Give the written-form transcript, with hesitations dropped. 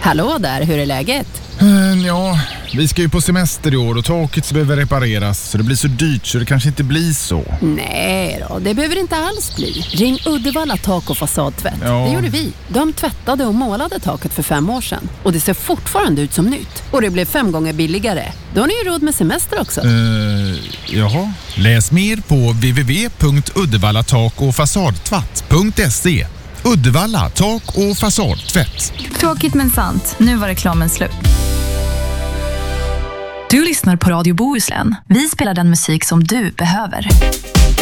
Hallå där, hur är läget? Ja, vi ska ju på semester i år och taket behöver repareras, så det blir så dyrt så det kanske inte blir så. Nej då, det behöver inte alls bli. Ring Uddevalla tak- och fasadtvätt. Ja. Det gjorde vi. De tvättade och målade taket för 5 år sedan. Och det ser fortfarande ut som nytt. Och det blev 5 gånger billigare. Då har ni ju råd med semester också. Jaha. Läs mer på www.uddevallatak-och-fasadtvatt.se. Uddevalla tak- och fasadtvätt. Tråkigt men sant. Nu var reklamen slut. Du lyssnar på Radio Bohuslän. Vi spelar den musik som du behöver.